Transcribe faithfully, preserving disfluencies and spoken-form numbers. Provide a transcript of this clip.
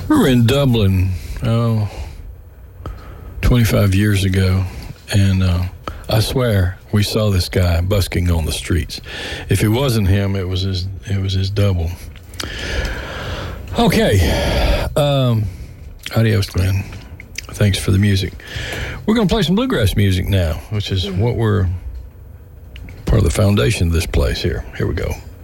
We were in Dublin, oh, twenty-five years ago, and uh, I swear we saw this guy busking on the streets. If it wasn't him, it was his. It was his double. Okay, um, adios, Glenn. Thanks for the music. We're going to play some bluegrass music now, which is what we're part of the foundation of this place here. Here we go.